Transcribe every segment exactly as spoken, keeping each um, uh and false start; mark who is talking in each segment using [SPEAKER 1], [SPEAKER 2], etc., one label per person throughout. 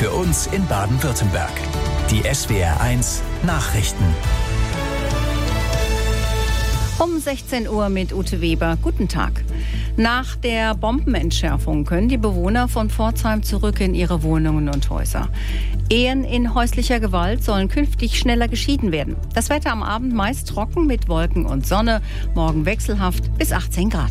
[SPEAKER 1] für uns in Baden-Württemberg. Die S W R eins Nachrichten.
[SPEAKER 2] Um sechzehn Uhr mit Ute Weber. Guten Tag. Nach der Bombenentschärfung können die Bewohner von Pforzheim zurück in ihre Wohnungen und Häuser. Ehen in häuslicher Gewalt sollen künftig schneller geschieden werden. Das Wetter am Abend meist trocken mit Wolken und Sonne, morgen wechselhaft bis achtzehn Grad.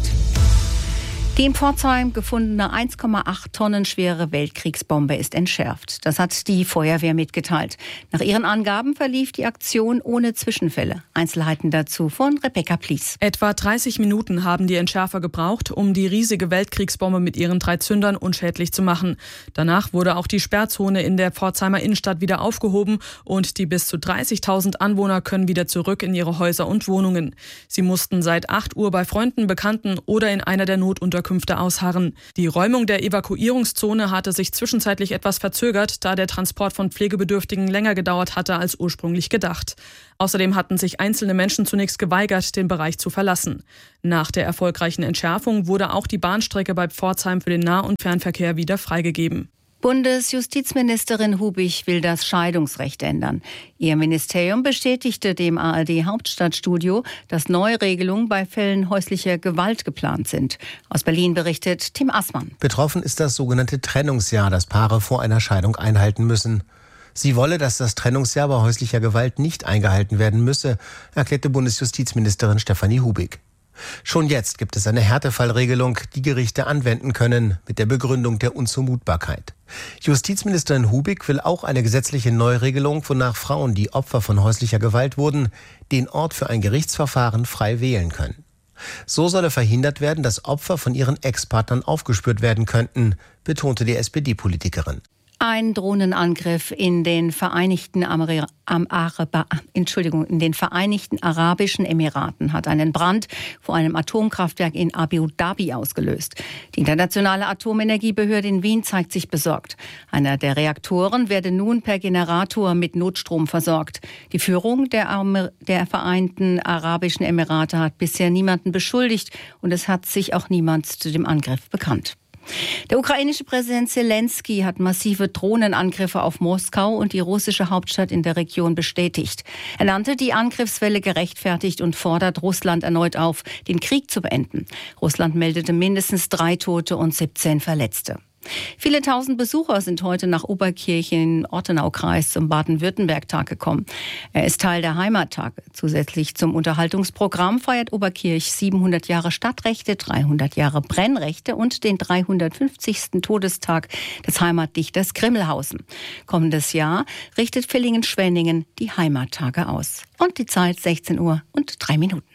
[SPEAKER 2] Die in Pforzheim gefundene eins Komma acht Tonnen schwere Weltkriegsbombe ist entschärft. Das hat die Feuerwehr mitgeteilt. Nach ihren Angaben verlief die Aktion ohne Zwischenfälle. Einzelheiten dazu von Rebecca Plies.
[SPEAKER 3] Etwa dreißig Minuten haben die Entschärfer gebraucht, um die riesige Weltkriegsbombe mit ihren drei Zündern unschädlich zu machen. Danach wurde auch die Sperrzone in der Pforzheimer Innenstadt wieder aufgehoben und die bis zu dreißigtausend Anwohner können wieder zurück in ihre Häuser und Wohnungen. Sie mussten seit acht Uhr bei Freunden, Bekannten oder in einer der Notunterkünfte ausharren. Die Räumung der Evakuierungszone hatte sich zwischenzeitlich etwas verzögert, da der Transport von Pflegebedürftigen länger gedauert hatte als ursprünglich gedacht. Außerdem hatten sich einzelne Menschen zunächst geweigert, den Bereich zu verlassen. Nach der erfolgreichen Entschärfung wurde auch die Bahnstrecke bei Pforzheim für den Nah- und Fernverkehr wieder freigegeben.
[SPEAKER 2] Bundesjustizministerin Hubig will das Scheidungsrecht ändern. Ihr Ministerium bestätigte dem A R D-Hauptstadtstudio, dass neue Regelungen bei Fällen häuslicher Gewalt geplant sind. Aus Berlin berichtet Tim Assmann.
[SPEAKER 4] Betroffen ist das sogenannte Trennungsjahr, das Paare vor einer Scheidung einhalten müssen. Sie wolle, dass das Trennungsjahr bei häuslicher Gewalt nicht eingehalten werden müsse, erklärte Bundesjustizministerin Stefanie Hubig. Schon jetzt gibt es eine Härtefallregelung, die Gerichte anwenden können, mit der Begründung der Unzumutbarkeit. Justizministerin Hubig will auch eine gesetzliche Neuregelung, wonach Frauen, die Opfer von häuslicher Gewalt wurden, den Ort für ein Gerichtsverfahren frei wählen können. So solle verhindert werden, dass Opfer von ihren Ex-Partnern aufgespürt werden könnten, betonte die S P D-Politikerin.
[SPEAKER 2] Ein Drohnenangriff in den Vereinigten Ameri- Am- Araba- Entschuldigung, in den Vereinigten Arabischen Emiraten hat einen Brand vor einem Atomkraftwerk in Abu Dhabi ausgelöst. Die internationale Atomenergiebehörde in Wien zeigt sich besorgt. Einer der Reaktoren werde nun per Generator mit Notstrom versorgt. Die Führung der, Amer- der Vereinten Arabischen Emirate hat bisher niemanden beschuldigt und es hat sich auch niemand zu dem Angriff bekannt. Der ukrainische Präsident Zelensky hat massive Drohnenangriffe auf Moskau und die russische Hauptstadt in der Region bestätigt. Er nannte die Angriffswelle gerechtfertigt und fordert Russland erneut auf, den Krieg zu beenden. Russland meldete mindestens drei Tote und siebzehn Verletzte. Viele tausend Besucher sind heute nach Oberkirch im Ortenaukreis zum Baden-Württemberg-Tag gekommen. Er ist Teil der Heimattage. Zusätzlich zum Unterhaltungsprogramm feiert Oberkirch siebenhundert Jahre Stadtrechte, dreihundert Jahre Brennrechte und den dreihundertfünfzigsten Todestag des Heimatdichters Grimmelhausen. Kommendes Jahr richtet Villingen-Schwenningen die Heimattage aus. Und die Zeit sechzehn Uhr und drei Minuten.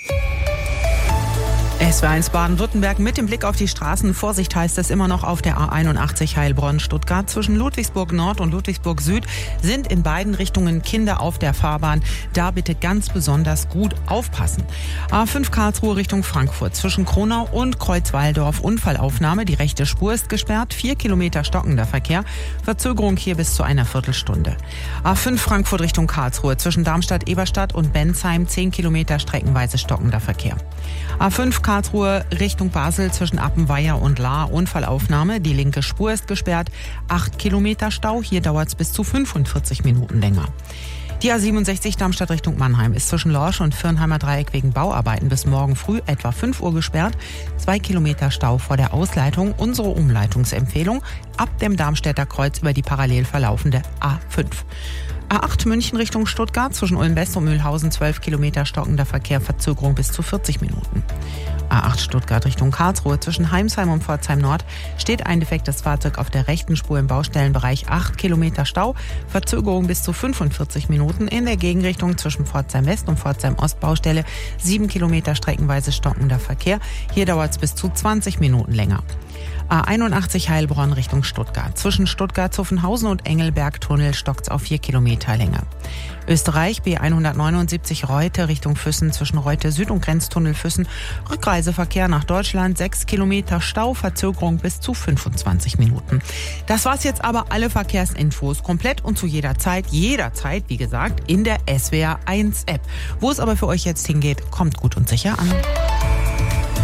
[SPEAKER 5] S W R eins Baden-Württemberg mit dem Blick auf die Straßen. Vorsicht heißt es immer noch auf der A einundachtzig Heilbronn-Stuttgart. Zwischen Ludwigsburg Nord und Ludwigsburg Süd sind in beiden Richtungen Kinder auf der Fahrbahn. Da bitte ganz besonders gut aufpassen. A fünf Karlsruhe Richtung Frankfurt. Zwischen Kronau und Kreuzwaldorf Unfallaufnahme. Die rechte Spur ist gesperrt. Vier Kilometer stockender Verkehr. Verzögerung hier bis zu einer Viertelstunde. A fünf Frankfurt Richtung Karlsruhe. Zwischen Darmstadt-Eberstadt und Bensheim. Zehn Kilometer streckenweise stockender Verkehr. A fünf Karlsruhe Richtung Basel zwischen Appenweier und Lahr Unfallaufnahme. Die linke Spur ist gesperrt. Acht Kilometer Stau. Hier dauert es bis zu fünfundvierzig Minuten länger. Die A siebenundsechzig Darmstadt Richtung Mannheim ist zwischen Lorsch und Firnheimer Dreieck wegen Bauarbeiten bis morgen früh etwa fünf Uhr gesperrt. Zwei Kilometer Stau vor der Ausleitung. Unsere Umleitungsempfehlung ab dem Darmstädter Kreuz über die parallel verlaufende A fünf. A acht München Richtung Stuttgart zwischen Ulm-West und Mühlhausen zwölf Kilometer stockender Verkehr, Verzögerung bis zu vierzig Minuten. A acht Stuttgart Richtung Karlsruhe zwischen Heimsheim und Pforzheim Nord steht ein defektes Fahrzeug auf der rechten Spur im Baustellenbereich, acht Kilometer Stau, Verzögerung bis zu fünfundvierzig Minuten. In der Gegenrichtung zwischen Pforzheim West und Pforzheim Ost Baustelle sieben Kilometer streckenweise stockender Verkehr. Hier dauert es bis zu zwanzig Minuten länger. A einundachtzig Heilbronn Richtung Stuttgart. Zwischen Stuttgart-Zuffenhausen und Engelberg-Tunnel stockt's auf vier Kilometer länger. Österreich B hundertneunundsiebzig Reute Richtung Füssen zwischen Reute Süd und Grenztunnel Füssen. Rückreiseverkehr nach Deutschland, sechs Kilometer Stau, Verzögerung bis zu fünfundzwanzig Minuten. Das war's jetzt aber, alle Verkehrsinfos komplett und zu jeder Zeit, jederzeit, wie gesagt, in der S W R eins App. Wo es aber für euch jetzt hingeht, kommt gut und sicher an.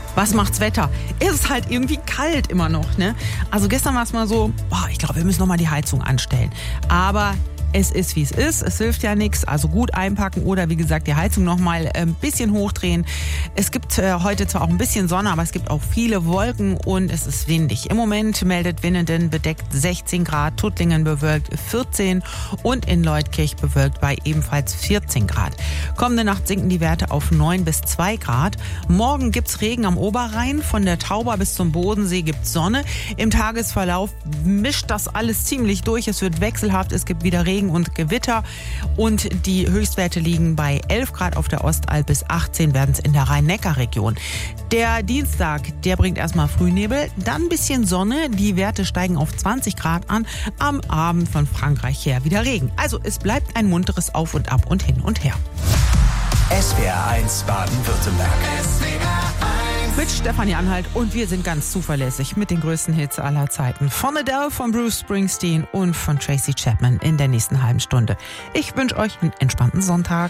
[SPEAKER 5] Was macht's Wetter? Es ist halt irgendwie kalt immer noch, ne? Also gestern war es mal so, boah, ich glaube, wir müssen noch mal die Heizung anstellen. Aber es ist, wie es ist. Es hilft ja nichts. Also gut einpacken oder wie gesagt die Heizung noch mal ein bisschen hochdrehen. Es gibt äh, heute zwar auch ein bisschen Sonne, aber es gibt auch viele Wolken und es ist windig. Im Moment meldet Winnenden bedeckt sechzehn Grad, Tuttlingen bewölkt vierzehn und in Leutkirch bewölkt bei ebenfalls vierzehn Grad. Kommende Nacht sinken die Werte auf neun bis zwei Grad. Morgen gibt's Regen am Oberrhein. Von der Tauber bis zum Bodensee gibt's Sonne. Im Tagesverlauf mischt das alles ziemlich durch. Es wird wechselhaft. Es gibt wieder Regen und Gewitter und die Höchstwerte liegen bei elf Grad auf der Ostalb, bis achtzehn werden es in der Rhein-Neckar-Region. Der Dienstag, der bringt erstmal Frühnebel, dann ein bisschen Sonne, die Werte steigen auf zwanzig Grad an, am Abend von Frankreich her wieder Regen. Also es bleibt ein munteres Auf und Ab und hin und her.
[SPEAKER 1] S W R eins Baden-Württemberg.
[SPEAKER 5] Mit Stefanie Anhalt und wir sind ganz zuverlässig mit den größten Hits aller Zeiten. Von Adele, von Bruce Springsteen und von Tracy Chapman in der nächsten halben Stunde. Ich wünsche euch einen entspannten Sonntag.